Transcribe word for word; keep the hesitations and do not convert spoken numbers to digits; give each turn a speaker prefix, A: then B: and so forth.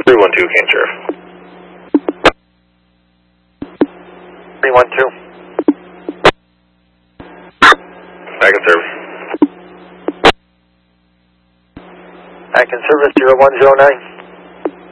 A: three one two, Cane Sheriff.
B: three one two.
A: Back in service.
B: Back in service, zero one zero nine.